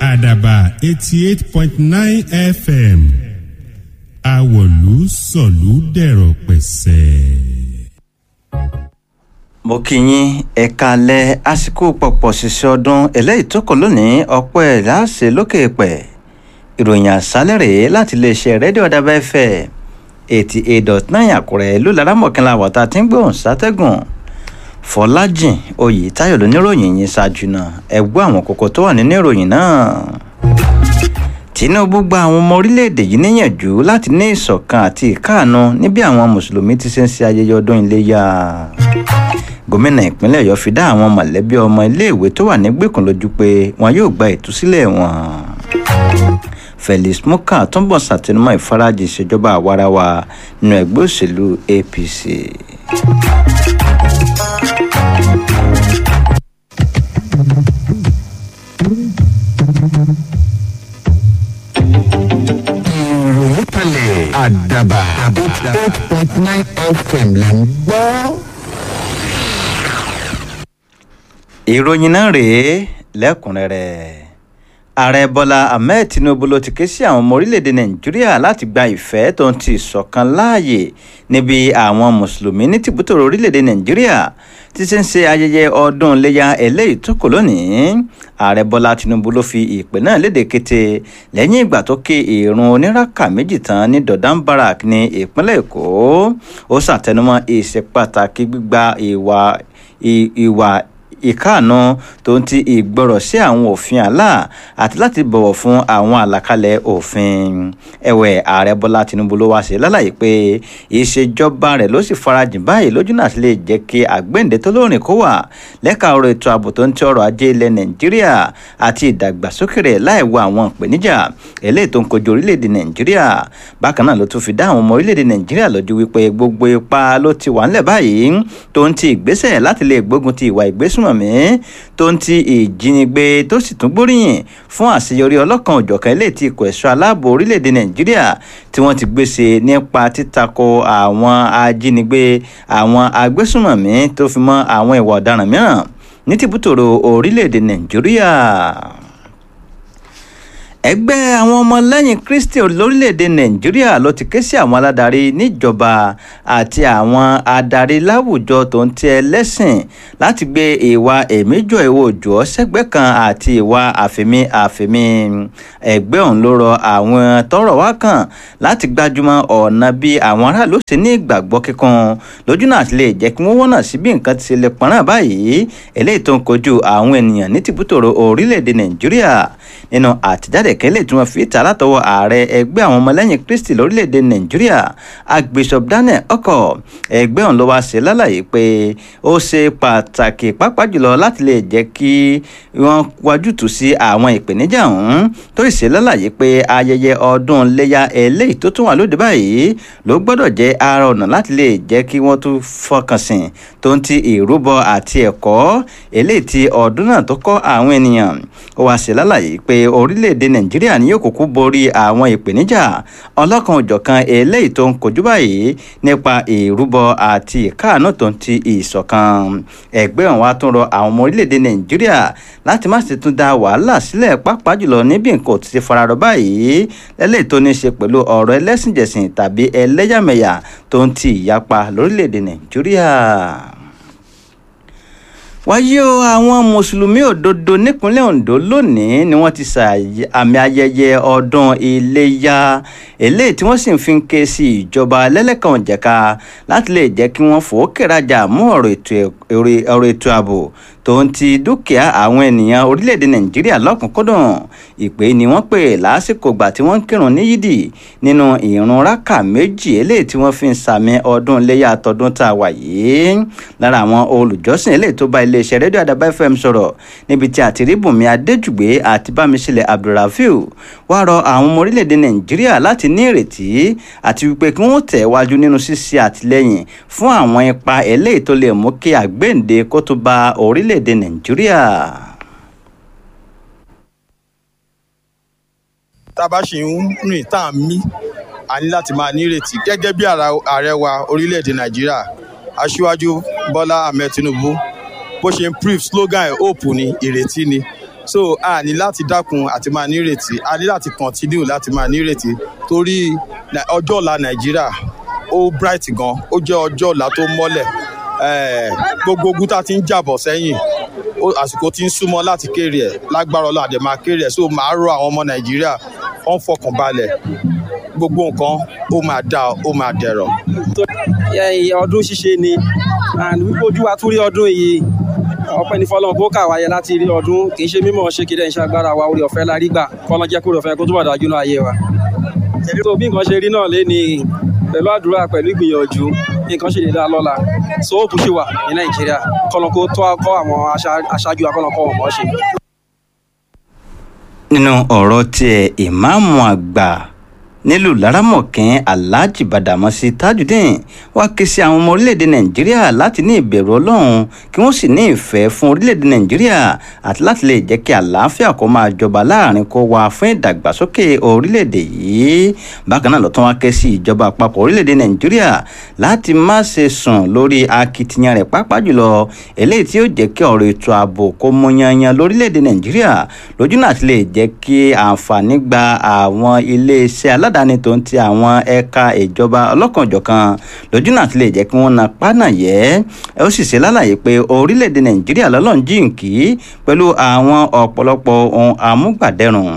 àdàbà 88.9 FM àwọ̀lú sọ̀lú dẹ̀rọ̀ pẹ̀sẹ̀. mo kí yín ẹ káalẹ́ àsìkò pọ̀pọ̀ ṣiṣẹ́ ọdún eléyìí tó kọ lónìí ọpẹ́ ẹ̀ láṣẹ lókè pẹ̀ ìròyìn àṣálẹ́ rèé láti iléeṣẹ́ rédíò Àdàbà FM 88.9 Àkúrẹ́ ló lára mọ̀kànlá wọ̀ta tí ń gbóhùn sátẹ́gùn Fọlájìn Oyètáyọ̀ lóníròyìn yìí ṣáájú náà ẹ gbọ́ àwọn kókó tó wà nínú ìròyìn náà. Tinubu gba àwọn ọmọ orílẹ̀-èdè yìí níyànjú láti ní ìṣọ̀kan àti ìkáàánú níbi àwọn mùsùlùmí ti ṣe ń ṣe ayẹyẹ ọdún iléyá. Gómìnà ìpínlẹ̀ Ọ̀yọ́ fi dá àwọn mọ̀lẹ́bí ọmọ iléèwé tó wà nígbèkùn lójú pé wọn yóò gba ìtúsílẹ̀ wọn. Felix Muka túnbọ̀ ṣàtẹnumọ́ ìfarajì ìṣèjọba àwarawa nínú ẹgbẹ́ òṣèlú APC. Àdàbà 88.9 FM là ń gbọ́. Ìròyìn náà rèé lẹ́kùnrẹ́rẹ́. Ààrẹ Bọ́lá Ahmed Tinubu ló ti ké sí àwọn ọmọ orílẹ̀-èdè Nàìjíríà láti gba ìfẹ́ tó ń ti ìṣọ̀kan láàyè níbi àwọn mùsùlùmí ní tìbútòrò orílẹ̀-èdè Nàìjíríà tí ṣe ń ṣe ayẹyẹ ọdún iléyá eléyìí tó kò lónìí. Ààrẹ Bọ́lá Tinubu ló fi ìpè náà léde kété lẹ́yìn ìgbà tó ké ìrun oníràkà méjì tán ní Dodan Barrack ní ìpínlẹ̀ Èkó. Ó ṣàtẹnumọ́ ìṣe pàtàkì gbígba ìwà ìkáàánú tó ń ti ìgbọrọ̀ sí àwọn òfin Allah àti láti bọ̀wọ̀ fún àwọn àlàkalẹ̀ òfin. Ẹ̀wẹ̀ ààrẹ Bọ́lá Tinubu ló wá sí lálàyé pé ìṣèjọba rẹ̀ ló sì farajìn báyìí lójú náà sì lè jẹ́ kí àgbéǹde tó lóòrìn kó wà lẹ́ka ọ̀rọ̀ ètò ààbò tó ń ti ọrọ̀ ajé ilẹ̀ Nàìjíríà àti ìdàgbàsókè rẹ̀ láì wo àwọn ìpèníjà eléyìí tó ń kojú orílẹ̀-èdè Nàìjíríà. Bákan náà ló tún fi dá àwọn ọmọ orílẹ̀-èdè Nàìjíríà lójú wípé gbogbo ipá ló ti wà ńlẹ̀ báyìí tó ń ti ìgbésẹ̀ láti lè gbógun ti ìwà ìgbésùnmọ̀ tó ń ti ìjínigbé tó sì tún gbóríyìn fún àṣeyọrí ọlọ́kan òjọ̀kan eléyìí tí ikọ̀ ẹ̀ṣọ́ aláàbò orílẹ̀-èdè Nàìjíríà tí wọ́n ti gbéṣe nípa títakò àwọn ajínigbé àwọn agbésùnmọ̀mí tó fi mọ́ àwọn ìwà ọ̀daràn mìíràn ní tìbútòrò orílẹ̀-èdè Nàìjíríà. Ẹgbẹ́ àwọn ọmọlẹ́yìn Kristi lórílẹ̀‐èdè Nàìjíríà ló ti ké sí àwọn aládarí níjọba àti àwọn adarí láwùjọ tó ń tẹ lẹ́sìn láti gbé ìwà èmíjọ ìwò òjò sẹ́gbẹ́ kan àti ìwà àfẹ̀mí. Ẹgbẹ́ ọ̀hún ló rọ àwọn tọ́rọ̀ wá kàn láti gbájúmọ́ ọ̀nà bí àwọn aráàlú ṣe ní ìgbàgbọ́ kíkan lójú náà lè jẹ́ kí wọ́n wọ́nà sí bí nǹkan ti ṣe lè pọ́nrán báyìí eléyìí tó ń kojú àwọn ènìyàn ní tìbútòrò orílẹ̀‐èdè Nàìjíríà. Nínú àtijáde kẹ́lẹ́ tí wọ́n fi ta látọwọ́ ààrẹ ẹgbẹ́ àwọn ọmọlẹ́yìn Kristi lórílẹ̀‐èdè Nàìjíríà Archbishop Daniel Okoh, ẹgbẹ́ ọ̀hún ló wá ṣe lálàyé pé ó ṣe pàtàkì pàápàá jùlọ láti lè jẹ́ kí wọ́n wájútùú sí àwọn ìpèníjà ọ̀hún tó ṣe lálàyé pé ayẹyẹ ọdún iléyá eléyìí tó tún wà lóde báyìí ló gbọ́dọ̀ jẹ́ ara ọ̀nà láti lè jẹ́ kí wọ́n tún fọkànsìn tó ń ti ìrúbọ àti ẹ̀kọ́ eléyìí tí ọdún náà tó kọ́ àwọn ènìyàn. Ó wá ṣe lálàyé pé orílẹ̀-èdè Nàìjíríà ni yóò kúkú borí àwọn ìpèníjà ọlọ́kan òjọ̀kan eléyìí tó ń kojú báyìí nípa ìrúbọ àti ìkáàánú tó ń ti ìṣọ̀kan. Ẹgbẹ́ ọ̀hún wá tún rọ àwọn ọmọ orílẹ̀-èdè Nàìjíríà láti má ṣe tún dá wàhálà sílẹ̀ pàápàá jùlọ níbi nǹkan ò ti ṣe fararọ báyìí lẹ́lẹ́yìí tó ní ṣe pẹ̀lú ọ̀rọ̀ ẹlẹ́sìnjẹ̀sìn tàbí ẹlẹ́yàmẹ̀yà tó ń ti ìyapa lórílẹ̀-èdè Nàìjíríà. Wáyé o, àwọn mùsùlùmí òdodo nípínlẹ̀ Ondo lónìí ni wọ́n ti ṣàmì ayẹyẹ ọdún iléyá eléyìí tí wọ́n sì ń fi ń ké sí ìjọba lẹ́lẹ́kànjẹ̀ka láti lè jẹ́ kí wọ́n fòókè rajà mú ọ̀rọ̀ ètò ààbò tó ń ti dúkìá àwọn ènìyàn orílẹ̀-èdè Nàìjíríà lọ́kùnkúndùn. Ìpè ni wọ́n pè lásìkò ìgbà tí wọ́n ń kírun ní yídì nínú ìrun rákà méjì eléyìí tí wọ́n fi ń sàmì ọdún iléyá tọdún tá a wà yìí. Lára àwọn olùjọ́sìn eléyìí tó bá iléeṣẹ́ rédíò Àdàbà FM sọ̀rọ̀ níbi tí àti rí Bùnmi Adéjùgbé àti Bámisílẹ̀ Abdulrafiu wá rọ àwọn ọmọ orílẹ̀-èdè Nàìjíríà láti ní ìrètí àti wípé kí wọ́n tẹ̀ wájú nínú ṣíṣe àtìlẹ́yìn fún àwọn ipa eléyìí tó lè mú kí àgbéǹde kó tó bá orílẹ̀-èdè Nàìjíríà. tá a bá ṣe ń rìn tá à ń mí a ní láti máa nírètí gẹ́gẹ́ bí ààrẹ wa orílẹ̀-èdè Nàìjíríà Aṣíwájú Bọ́lá Ahmed Tinubu bó ṣe ń brief slogan ẹ̀ hope ni ìrètí ni so a ní láti dákun àti máa nírètí, a ní láti continue láti máa nírètí torí ọjọ́ ọ̀la Nàìjíríà ó bright gan, ó jẹ́ ọjọ́ ọ̀la tó mọ́lẹ̀. Gbogbo ogun tá a ti ń jàbọ̀ sẹ́yìn àsìkò tí ń súnmọ́ láti kéré ẹ̀, lágbára Ọlọ́run àdè máa kéré ẹ̀. So máa rọ àwọn ọmọ Nàìjíríà wọ́n fọkàn balẹ̀, gbogbo nǹkan ó máa dá, ó máa dẹ̀rọ̀. Ọdún ṣíṣe ni and wípé ojú wa tún rí ọdún yìí, ọpẹ́ ní fọ́lọ́run kó kà wáyé láti rí ọdún, kì í ṣe mímọ̀ ṣe kéde ìṣe agbára wa, orí ọ̀fẹ́ la rí gbà, kọ́lọ́ jẹ́ kó orí ọ̀fẹ́ kó túbọ̀ dájú náà ayé wa. So bí nǹkan ṣe rí náà lé ní pẹ̀lú àdúrà pẹ̀lú ìgbìyànjú nǹkan ṣe lè dá lọ́la, so ó tún ṣe wà ní Nàìjíríà, kọ́lọ́ kó tọ́ kọ́ àwọn aṣáájú akọ́lọ́kọ́ wọn mọ́ ṣe. Nínú ọ̀rọ̀ tiẹ̀ ìmáàmù àgbà nílùú Laramọ̀kín Alhaji Badamasi Tajudeen wá ké sí àwọn ọmọ orílẹ̀-èdè Nàìjíríà láti ní ìbẹ̀rù Ọlọ́run kí wọ́n sì ní ìfẹ́ fún orílẹ̀-èdè Nàìjíríà àti láti lè jẹ́ kí àlàáfíà kó máa jọba láàrin kó wà fún ìdàgbàsókè orílẹ̀-èdè yìí. Bákan náà ló tún wá ké sí ìjọba àpapọ̀ orílẹ̀-èdè Nàìjíríà láti má ṣe sùn lórí akitiyan rẹ̀, pàápàá jùlọ eléyìí tí ó jẹ́ kí ọ̀rọ̀ ètò ààbò kó mú yanyan lórílẹ̀-èdè Nàìjíríà lójúnà àti lè jẹ́ kí àǹfààní gba àwọn iléeṣẹ́ aládàáni tó ń ti àwọn ẹ̀ka ìjọba ọlọ́kanòjọ̀kan lójúnà àti lè jẹ́ kí wọ́n na pánà yẹ́. Ó sì ṣe lálàyé pé orílẹ̀-èdè Nàìjíríà lọ́lọ́run jíǹkí pẹ̀lú àwọn ọ̀pọ̀lọpọ̀ ohun amúgbàdẹrùn.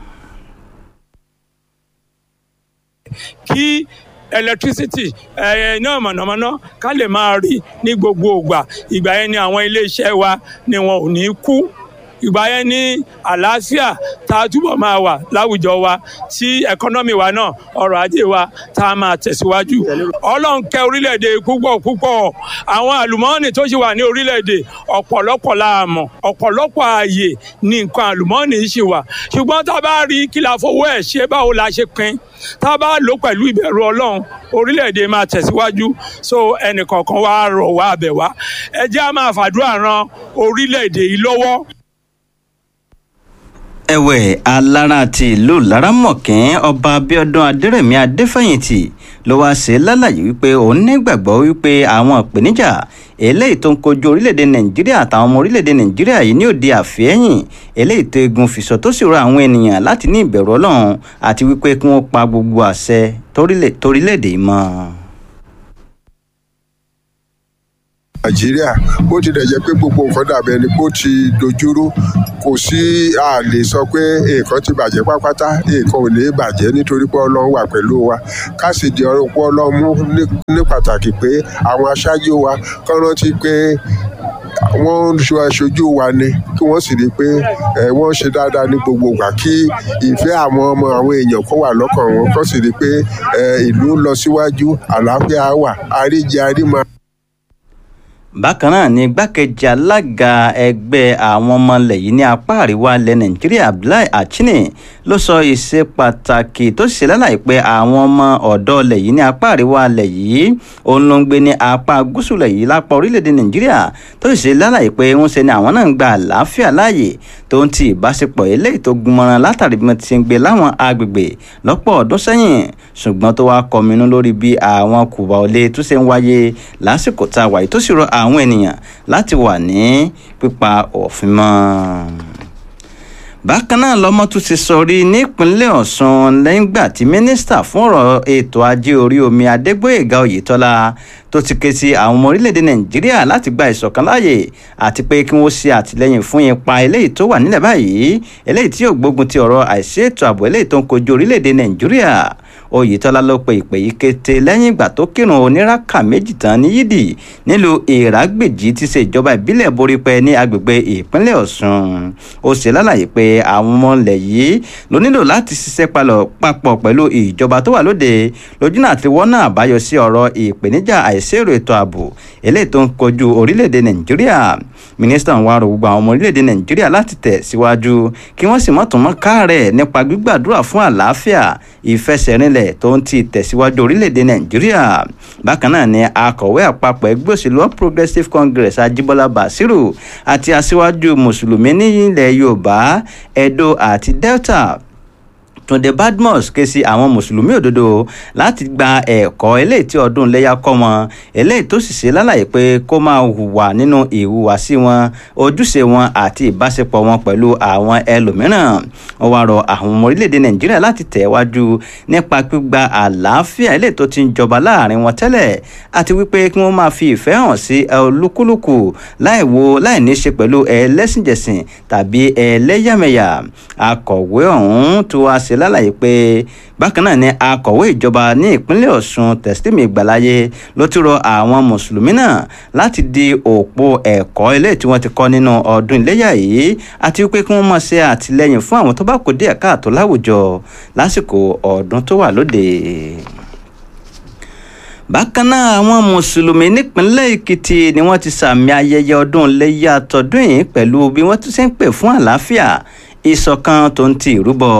Kí electricity iná mọ̀nàmọ́ná ká lè máa rí ní gbogbo ìgbà yẹn ni àwọn iléeṣẹ́ wa ni wọn ò ní kú, ìgbà yẹn ní àlàáfíà tá a túbọ̀ máa wà láwùjọ wa, tí ẹkọ́nọ́mì wa náà, ọrọ̀ ajé wa tá a máa tẹ̀síwájú. Ọlọ́run kẹ́ orílẹ̀-èdè púpọ̀, àwọn àlùmọ́ọ́nì tó ṣì wà ní orílẹ̀-èdè ọ̀pọ̀lọpọ̀ la mọ̀, ọ̀pọ̀lọpọ̀ ààyè ní nǹkan àlùmọ́ọ́nì ṣì wà, ṣùgbọ́n tá a bá rí kí la fowó ẹ̀ ṣe, báwo la ṣe pín, tá a bá lò pẹ̀lú ìbẹ̀rù Ọlọ́run orílẹ̀-èdè máa tẹ̀síwájú. So ẹnìkọ̀ọ̀kan wa rọ̀ wá bẹ̀ wá, ẹ jẹ́ á máa fàdúrà ran orílẹ̀-èdè yìí lọ́wọ́. Ẹ̀wẹ̀ alára ti ìlú Laramọ̀kín Ọba Abíọ́dún Adérẹ̀mí Adéfẹ̀yìntì ló wá ṣe lálàyé wípé òun nígbàgbọ́ wípé àwọn ìpèníjà eléyìí tó ń kojú orílẹ̀-èdè Nàìjíríà àtàwọn ọmọ orílẹ̀-èdè Nàìjíríà yìí ní òde àfẹ́yìn eléyìí tó egun fìṣọ tó sì rọ àwọn ènìyàn láti ní ìbẹ̀rù Ọlọ́run àti wípé kí wọ́n pa gbogbo àṣẹ torílẹ̀-èdè yìí mọ́. Nàìjíríà bó tilẹ̀ jẹ́ pé gbogbo nǹkan dàbí ẹni pé ó ti dojúrú, kò sí a lè sọ pé nǹkan ti bàjẹ́ pátápátá, nǹkan ò ní bàjẹ́ nítorí pé Ọlọ́run wà pẹ̀lú wa. Ká sì di ọ̀rọ̀ pé Ọlọ́run mú ní pàtàkì pé àwọn aṣáájú wa kán rántí pé wọ́n ń ṣojú wa ni, kí wọ́n sì rí i pé wọ́n ṣe dáadáa ní gbogbo ìgbà, kí ìfẹ́ àwọn èèyàn kó wà lọ́kàn wọn, kó sì rí i pé ìlú ń lọ síwájú, àlàáfíà wà, àríjẹ àrímọ. Bákan náà ni igbákejì alága ẹgbẹ́ àwọn ọmọ ilẹ̀ yìí ní apá àríwá ilẹ̀ Nàìjíríà Abdullahi Achine ló sọ ìṣe pàtàkì tó ṣe lálàyé pé àwọn ọmọ ọ̀dọ́ ilẹ̀ yìí ní apá àríwá ilẹ̀ yìí òun ló ń gbé ní apá gúúsù ilẹ̀ yìí lápá orílẹ̀-èdè Nàìjíríà tó ṣe lálàyé pé ń ṣe ni àwọn náà ń gba àlàáfíà láàyè tó ń ti ìbáṣepọ̀ eléyìí tó gúnmọ́ran látàrí bí wọ́n ti ń gbé láwọn agbègbè lọ́pọ̀ ọdún sẹ́yìn, ṣùgbọ́n tó wá kọminú lórí bí àwọn kùbà olè tó ṣe ń wáyé lásìkò tá a wà yìí tó sì rọ àwọn ènìyàn láti wà ní pípa òfin mọ́. Bákan náà lọ́mọ tún ti sọrí nípínlẹ̀ Ọ̀ṣun lẹ́yìn gbà tí mínísítà fún ọ̀rọ̀ ètò ajé orí omi Adégbóyèga Oyètọ́lá tó ti ké sí àwọn ọmọ orílẹ̀-èdè Nàìjíríà láti gba ìṣọ̀kan láàyè àti pé kí wọ́n ṣe àtìlẹ́yìn fún ipa eléyìí tó wà nílẹ̀ báyìí eléyìí tí yóò gbógun ti ọ̀rọ̀ àìsí ètò ààbò eléyìí tó ń kojú orílẹ̀-èdè Nàìjíríà. Oyètọ́lá ló pe ìpè yìí kété lẹ́yìn ìgbà tó kírun oníràkà méjì tán ní yídì nílùú Ìrágbèjì tí ṣe ìjọba ìbílẹ̀ Borípẹ́ ní agbègbè ìpínlẹ̀ Ọ̀ṣun. Ó ṣe lálàyé pé àwọn ọmọ ilẹ̀ yìí ló nílò láti ṣiṣẹ́ papọ̀ pẹ̀lú ìjọba tó wà lóde lójúnà àti wọ́nà àbáyọ sí ọ̀rọ̀ ìpèníjà àìsèrò ètò ààbò eléyìí tó ń kojú orílẹ̀-èdè Nàìjíríà. Mínísítà ń wá rọ gbogbo àwọn ọmọ orílẹ̀-èdè Nàìjíríà láti tẹ̀ síwájú kí wọ́n sì mọ̀túnmọ́ káàrẹ̀ nípa gbígbàdúrà fún àlàáfíà, ìfẹsẹ̀rinlẹ̀ tó ń ti tẹ̀síwájú orílẹ̀-èdè Nàìjíríà. Bákan náà ni akọ̀wé àpapọ̀ ẹgbẹ́ òṣèlú All Progressives Congress Ajíbọ́lá Basiru àti aṣíwájú mùsùlùmí ní ilẹ̀ Yorùbá, Edo àti Delta Túndé Badmus ké sí àwọn mùsùlùmí òdodo láti gba ẹ̀kọ́ eléyìí tí ọdún iléyá kọ́ wọn eléyìí tó sì ṣe lálàyé pé kó máa hùwà nínú ìhùwàsí wọn ojúṣe wọn àti ìbáṣepọ̀ wọn pẹ̀lú àwọn ẹlòmíràn. Wọ́n wá rọ àwọn ọmọ orílẹ̀-èdè Nàìjíríà láti tẹ̀wájú nípa gbígba àlàáfíà eléyìí tó ti ń jọba láàrin wọn tẹ́lẹ̀ àti wípé kí wọ́n máa fi ìfẹ́ hàn sí olúkúlùkù láì ní ṣe pẹ̀lú ẹlẹ́sìnjẹ̀sìn tàbí ẹlẹ́yàmẹ̀yà. Akọ̀wé ọ̀hún tó wá ṣe lálàyé pé bákan náà ni akọ̀wé ìjọba ní ìpínlẹ̀ Ọ̀ṣun Tẹ̀sílímì Ìgbàláyé ló ti rọ àwọn mùsùlùmí náà láti di òpó ẹ̀kọ́ ilé tí wọ́n ti kọ́ nínú ọdún iléyà yìí àti wípé kí wọ́n máa ṣe àtìlẹ́yìn fún àwọn tó bá kù díẹ̀ káàtó láwùjọ lásìkò ọdún tó wà lóde. Bákan náà àwọn mùsùlùmí nípínlẹ̀ Èkìtì ni wọ́n ti sàmì ayẹyẹ ọdún iléyà tọdún yìí pẹ̀lú bí wọ́n tún ṣe ń pè fún àlàáfíà ìṣọ̀kan tó ń ti ìrúbọ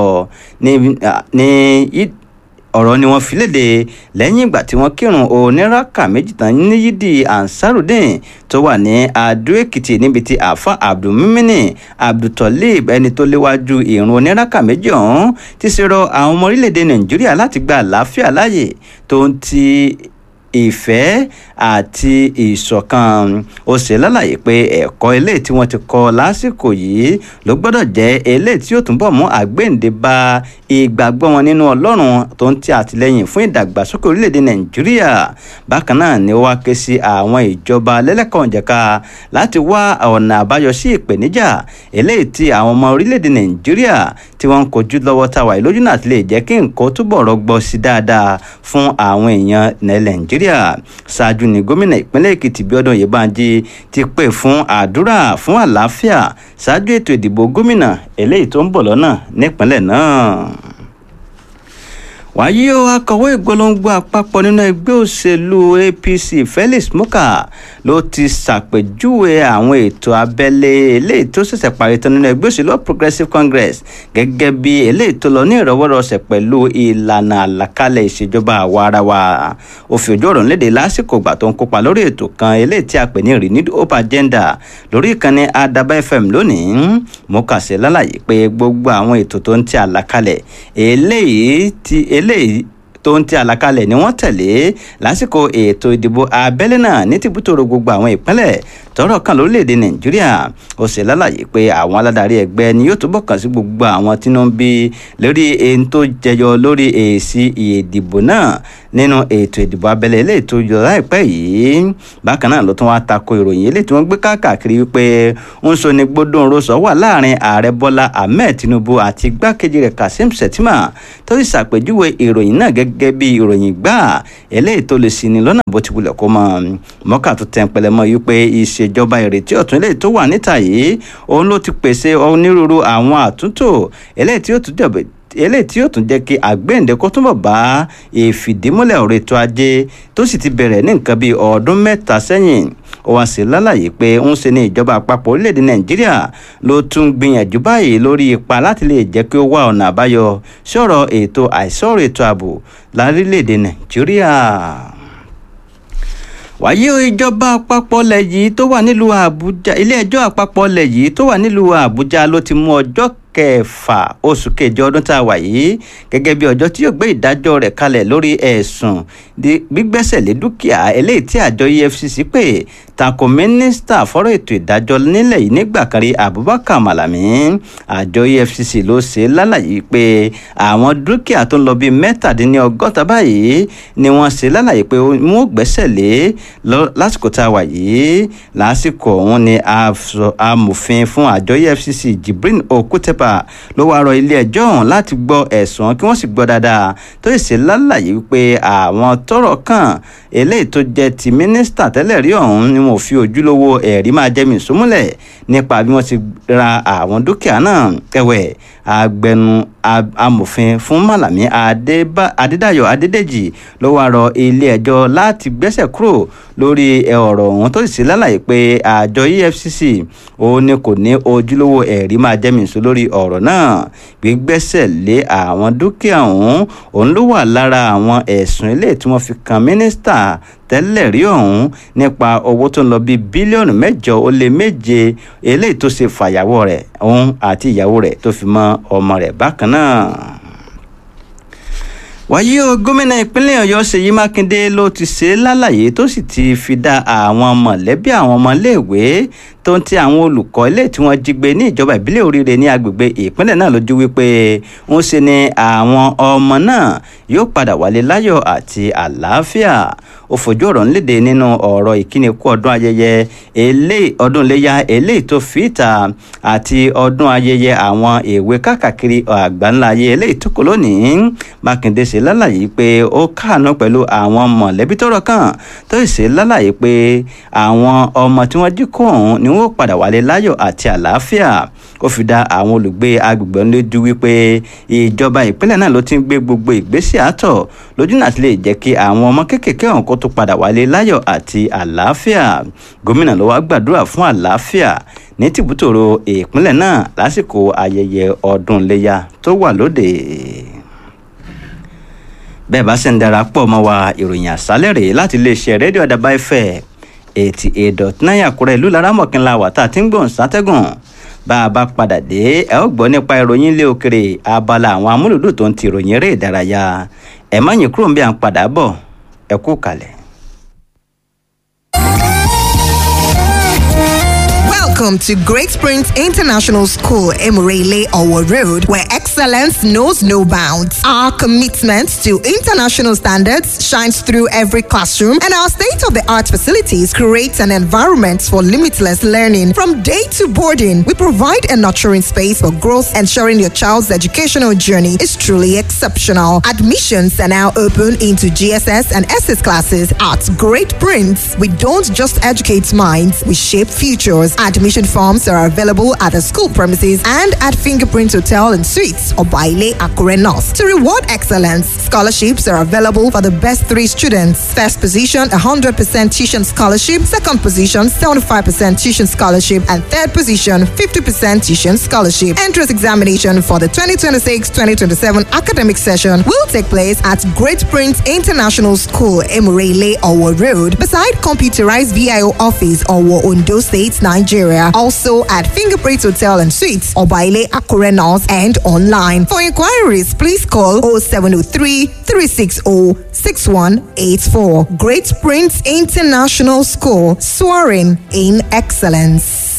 ní ọ̀rọ̀ ni wọ́n fi léde lẹ́yìn ìgbà tí wọ́n kírun oníràkà méjì tán ní yídì Ansarudeen tó wà ní Adó Èkìtì níbi tí àáfà Abdulmumini Abdultolib ẹni tó léwájú ìrun oníràkà méjì ọ̀hún ti ṣe rọ àwọn ọmọ orílẹ̀-èdè Nàìjíríà láti gba àlàáfíà láàyè tó ń ti ìfẹ́ àti ìṣọ̀kan. Ó ṣe lálàyé pé ẹ̀kọ́ eléyìí tí wọ́n ti kọ́ lásìkò yìí ló gbọ́dọ̀ jẹ́ eléyìí tí yóò túnbọ̀ mú àgbéǹde bá ìgbàgbọ́ wọn nínú Ọlọ́run tó ń ti àtìlẹ́yìn fún ìdàgbàsókè orílẹ̀-èdè Nàìjíríà. Bákan náà ni ó wá ké sí àwọn ìjọba lẹ́lẹ́kọ̀ọ́njẹ̀ka láti wá ọ̀nà àbáyọ sí ìpèníjà eléyìí tí àwọn ọmọ orílẹ̀-èdè Nàìjíríà tí wọ́n ń kojú lọ́wọ́ táwa ìlójú náà ti lè jẹ́ kí nǹkan túbọ̀ rọgbọ sí dáadáa fún àwọn èèyàn Nàìjíríà. Ṣáájú ni gómìnà ìpínlẹ̀ Èkìtì Bíọ́dún Oyèbánjí ti pè fún àdúrà fún àlàáfíà ṣáájú ètò ìdìbò gómìnà eléyìí tó ń bọ̀ lọ́nà nípínlẹ̀ náà. Wàyí o akọ̀wé ìgbólóńgbò àpapọ̀ nínú ẹgbẹ́ òṣèlú APC Felix Muka ló ti ṣàpèjúwe àwọn ètò abẹ́lé eléyìí tó ṣẹ̀ṣẹ̀ parí tán nínú ẹgbẹ́ òṣèlú Progressive Congress gẹ́gẹ́ bí eléyìí tó lọ ní ìrọwọ́rọsẹ̀ pẹ̀lú ìlànà àlàkalẹ̀ ìṣèjọba àwarawa. Ó fi ojú ọ̀rọ̀ léde lásìkò ìgbà tó ń kópa lórí ètò kan eléyìí tí a pè ní Renewed Hope Agenda lórí ìkànnì Adaba FM lónìí. Muka ṣe lálàyé pé gbogbo àwọn ètò tó ń ti àlàkalẹ̀ eléyìí tó ń ti àlàkalẹ̀ ni wọ́n tẹ̀lé lásìkò ètò ìdìbò abẹ́lé náà ní tìbútòrò gbogbo àwọn ìpínlẹ̀ tọ́rọ̀ kàn lórílẹ̀‐èdè Nàìjíríà. Ó ṣe lálàyé pé àwọn aládarí ẹgbẹ́ ni yóò túbọ̀ kàn sí gbogbo àwọn tínú ń bí lórí èyí tó jẹyọ lórí èsì ìdìbò náà nínú ètò ìdìbò abẹ́lé eléyìí tó yọ láìpẹ́ yìí. Bákan náà ló tún wá tako ìròyìn eléyìí tí wọ́n gbé káàkiri wípé ń sọ ní gbódòǹrosọ wà láàrin ààrẹ Bọ́lá Ahmed Tinubu àti igbákejì rẹ̀ Kasim Shettima tó sì ṣàpèjúwe ìròyìn náà gẹ́gẹ́ bí ìròyìn gbà eléyìí tó lè ṣini lọ́nà bó ti wulẹ̀ kó mọ́. Mọ́kà tó tẹ̀ ń pẹlẹ mọ́ yìí pé ìṣèjọba ìrètí ọ̀tún eléyìí tó wà níta yìí òun ló ti pèsè onírúurú àwọn àtúntò eléyìí tí yóò tún jẹ́ kí àgbéǹde kó túnbọ̀ bá ìfìdímúlẹ̀ ọ̀rọ̀ ètò ajé tó sì ti bẹ̀rẹ̀ ní nǹkan bíi ọdún mẹ́ta sẹ́yìn. Ó wá sí lálàyé pé ń ṣe ní ìjọba àpapọ̀ orílẹ̀-èdè Nàìjíríà ló tún gbìyànjú báyìí lórí ipa láti lè jẹ́ kí ó wá ọ̀nà àbáyọ sọ̀rọ̀ ètò àìsọ̀rọ̀ ètò ààbò lárílẹ̀-èdè Nàìjíríà. Wàyí o ìjọba àpapọ̀ ilẹ̀ yìí tó wà nílùú Àbújá ilé ẹjọ́ àpapọ̀ ilẹ̀ yìí tó wà nílùú Àbújá ló ti mú ọjọ́ kẹfà oṣù kejì ọdún tá a wà yìí gẹ́gẹ́ bí ọjọ́ tí yóò gbé ìdájọ́ rẹ̀ kalẹ̀ lórí ẹ̀sùn gbígbẹ́sẹ̀ lé dúkìá eléyìí tí àjọ EFCC pè tako mínísítà fọ́rọ̀ ètò ìdájọ́ nílẹ̀ yìí nígbà kan rí Abubakar Malami. Àjọ EFCC ló ṣe lálàyé pé àwọn dúkìá tó ń lọ bíi mẹ́tàdínlọ́gọ́ta báyìí ni wọ́n ṣe lálàyé pé wọ́n ó gbẹ́sẹ̀ lé lásìkò tá a wà yìí. Lásìkò ọ̀hún ni amòfin fún àjọ EFCC Jibrin Okutepa ló wá rọ ilé ẹjọ́ ọ̀hún láti gbọ́ ẹ̀sùn kí wọ́n sì gbọ́ dáadáa tó ṣe lálàyé wípé àwọn tọ́rọ̀ kàn eléyìí tó jẹ́ ti mínísítà tẹ́lẹ̀ rí ọ̀hún ni wọ́n fi ojúlówó ẹ̀rí máa jẹ́mi ìsúmúlẹ̀ nípa bí wọ́n ti ra àwọn dúkìá náà. Ẹ̀wẹ̀ agbẹnu amòfin fún Malami Adédáyọ̀ Adédèjì ló wá rọ ilé ẹjọ́ láti gbẹ́sẹ̀ kúrò lórí ọ̀rọ̀ ọ̀hún tó sì lálàyé pé àjọ EFCC òun ni kò ní ojúlówó ẹ̀rí máa jẹ́mi ìsú lórí ọ̀rọ̀ náà. Gbígbẹ́sẹ̀ lé àwọn dúkìá ọ̀hún òun ló wà lára àwọn ẹ̀sùn eléyìí tí wọ́n fi kan mínísítà tẹ́lẹ̀ rí ọ̀hún nípa owó tó ń lọ bíi bílíọ̀nù 8.7 eléyìí tó ṣe fàyàwọ́ rẹ̀ òun àti ìyàwó rẹ̀ tó fi mọ́ ọmọ rẹ̀ bákan náà. wáyé o gómìnà ìpínlẹ̀ ọ̀yọ́ ṣèyí mákindé ló ti ṣe lálàyé tó sì ti fi dá àwọn mọ̀lẹ́bí àwọn ọmọléèwé tó ń ti àwọn olùkọ́ ilé tí wọ́n jí gbé ní ìjọba ìbílẹ̀ oríire ní agbègbè ìpínlẹ̀ náà lójú wípé ń ṣe ni àwọn ọmọ náà yóò padà wálé láyọ̀ àti àlàáfíà ó fojú ọ̀rọ̀ ńlédè nínú ọ̀rọ̀ ìkíni kú ọdún ayẹyẹ ọdún iléyá eléyìí tó fi ìta àti ọdún ayẹyẹ àwọn èwe káàkiri àgbáńlá ayé eléyìí tó kò lónìí mákindé ṣe lálàyé pé ó káàánú pẹ̀lú àwọn mọ̀lẹ́bí tọ́rọ̀ kàn tó ṣe lálàyé pé àwọn ọmọ tí wọ́n jí kó ọ̀hún ni wọ́n padà wálé láyọ̀ àti àlàáfíà ó fi dá àwọn olùgbé agbègbè lójú wípé ìjọba ìpínlẹ̀ náà ló ti ń gbé gbogbo ìgbésẹ̀ àtọ̀ lójú náà ti lè jẹ́ kí àwọn ọmọ kéékèèké ọ̀hún kó tó padà wálé láyọ̀ àti àlàáfíà gómìnà ló wá gbàdúrà fún àlàáfíà ní tìbútòrò ìpínlẹ̀ náà lásìkò ayẹyẹ ọdún iléyá tó wà lóde. bẹ́ẹ̀ bá ṣe ń darapọ̀ mọ́ wa ìròyìn àṣálẹ́ rèé láti iléeṣẹ́ rédíò àdàbà FM 88.9 àkúrẹ́ ìlú laramọ̀kínlá wà tá a ti ń gbọ̀n sátẹ́gùn bá a bá padà dé ẹ ó gbọ́ nípa ìròyìn ilé òkèrè abala àwọn amúlùdù tó ń ti ìròyìn eré ìdárayá ẹ má yín kúrò ń bí à ń padà bọ̀ ẹ kú kalẹ̀. Welcome to Great Springs International School, Emirele Owo Road, where excellence knows no bounds. Our commitment to international standards shines through every classroom, and our state-of-the-art facilities create an environment for limitless learning. From day to boarding, we provide a nurturing space for growth, ensuring your child's educational journey is truly exceptional. Admissions are now open into GSS and SS classes at Great Prince. We don't just educate minds, we shape futures. Admission forms are available at the school premises and at Fingerprint Hotel and Suites or Baile Akure North. To reward excellence, scholarships are available for the best 3 students. First position, 100% tuition scholarship. Second position, 75% tuition scholarship. And third position, 50% tuition scholarship. Entrance examination for the 2026-2027 academic session will take place at Great Prince International School, Emirele Owo Road, beside computerized VIO office, Owo, Ondo State, Nigeria. Also at Fingerprint Hotel and Suites, Obaile Akure North, and online. For inquiries, please call 0703-360-6184. Great Prince International School, soaring in excellence.